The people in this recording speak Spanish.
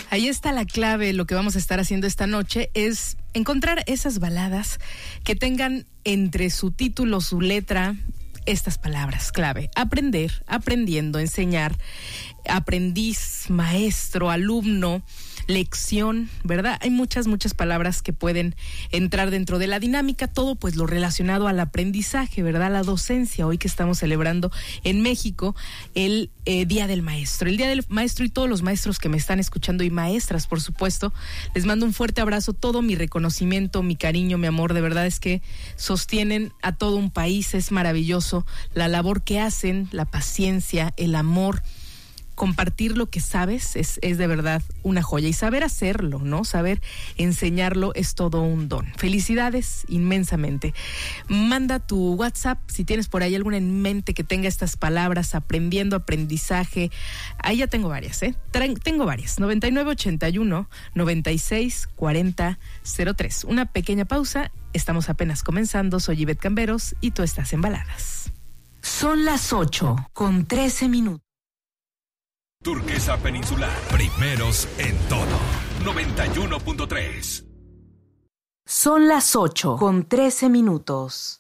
Ahí está la clave. Lo que vamos a estar haciendo esta noche es encontrar esas baladas que tengan entre su título, su letra, estas palabras clave: aprender, aprendiendo, enseñar, aprendiz, maestro, alumno, lección, ¿verdad? Hay muchas palabras que pueden entrar dentro de la dinámica, todo pues lo relacionado al aprendizaje, ¿verdad? La docencia, hoy que estamos celebrando en México el Día del Maestro. El Día del Maestro, y todos los maestros que me están escuchando y maestras, por supuesto, les mando un fuerte abrazo, todo mi reconocimiento, mi cariño, mi amor. De verdad es que sostienen a todo un país, es maravilloso la labor que hacen, la paciencia, el amor. Compartir lo que sabes es de verdad una joya, y saber hacerlo, ¿no? Saber enseñarlo es todo un don. Felicidades inmensamente. Manda tu WhatsApp si tienes por ahí alguna en mente que tenga estas palabras: aprendiendo, aprendizaje. Ahí ya tengo varias, tengo varias. 9981-964003. Una pequeña pausa. Estamos apenas comenzando. Soy Ivette Camberos y tú estás en Baladas. Son las 8:13. Turquesa Peninsular, primeros en todo. 91.3. Son las 8:13.